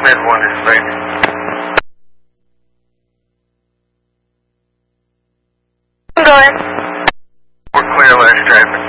mid one is safe. I'm going. We're clear last traffic.